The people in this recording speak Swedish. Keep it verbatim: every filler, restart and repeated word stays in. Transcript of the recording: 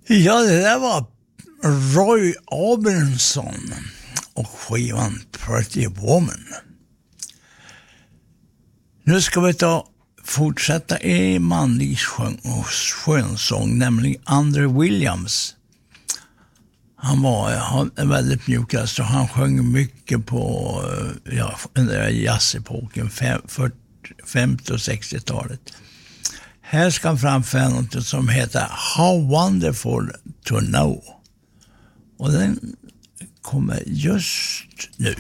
Ja, det där var Roy Orbison och skivan Pretty Woman. Nu ska vi ta fortsätta i manlig skönsång, nämligen Andrew Williams. Han var han, väldigt mjuk röst och han sjöng mycket på ja, under jazzepoken, femtio- och sextiotalet. Här ska han framföra något som heter How Wonderful to Know. Och den kommer just nu.